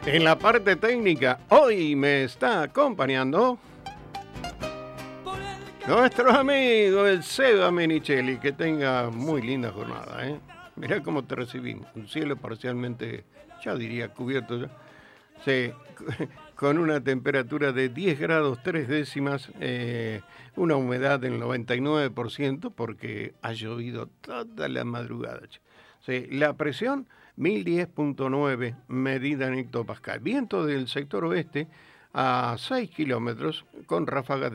En la parte técnica, hoy me está acompañando nuestro amigo, el Seba Menichelli. Que tenga muy linda jornada, ¿eh? Mirá cómo te recibimos. Un cielo parcialmente, ya diría, cubierto ya. Sí, con una temperatura de 10 grados 3 décimas, una humedad del 99% porque ha llovido toda la madrugada. Sí, la presión 1010.9 medida en hectopascal. Viento del sector oeste a 6 kilómetros con ráfagas de